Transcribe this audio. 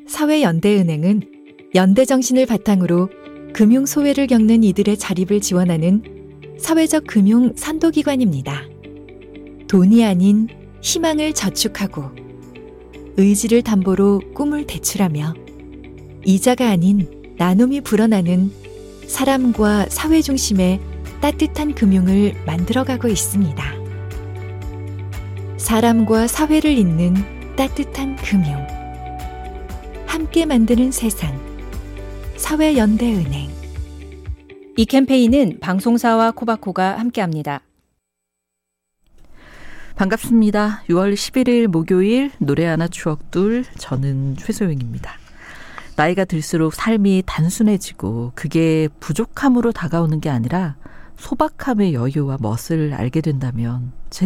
사회연대은행은 연대 정신을 바탕으로 금융 소외를 겪는 이들의 자립을 지원하는 사회적 금융 선도기관입니다. 돈이 아닌 희망을 저축하고 의지를 담보로 꿈을 대출하며 이자가 아닌 나눔이 불어나는 사람과 사회 중심의 따뜻한 금융을 만들어가고 있습니다. 사람과 사회를 잇는 따뜻한 금융. 함께 만드는 세상. 사회연대은행. 이 캠페인은 방송사와 코바코가 함께합니다. 반갑습니다. 6월 11일 목요일 노래 하나 추억 둘, 저는 최소영입니다. 나이가 들수록 삶이 단순해지고 그게 부족함으로 다가오는 게 아니라 소박함의 여유와 멋을 알게 된다면